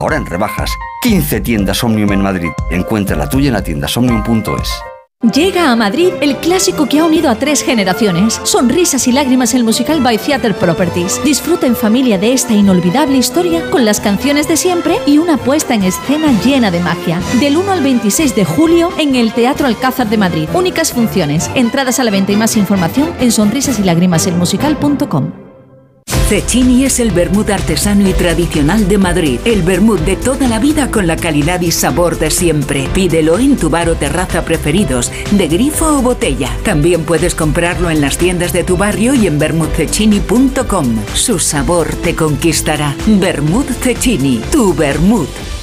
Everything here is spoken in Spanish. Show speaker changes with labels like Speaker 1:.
Speaker 1: Ahora en rebajas. 15 tiendas Omnium en Madrid. Encuentra la tuya en la tienda omnium.es.
Speaker 2: Llega a Madrid el clásico que ha unido a 3 generaciones. Sonrisas y lágrimas, el musical by Theatre Properties. Disfruta en familia de esta inolvidable historia con las canciones de siempre y una puesta en escena llena de magia. Del 1 al 26 de julio en el Teatro Alcázar de Madrid. Únicas funciones. Entradas a la venta y más información en sonrisasylágrimaselmusical.com.
Speaker 3: Cecchini es el vermut artesano y tradicional de Madrid. El vermut de toda la vida con la calidad y sabor de siempre. Pídelo en tu bar o terraza preferidos, de grifo o botella. También puedes comprarlo en las tiendas de tu barrio y en vermutcecchini.com. Su sabor te conquistará. Vermut Cecchini, tu vermut.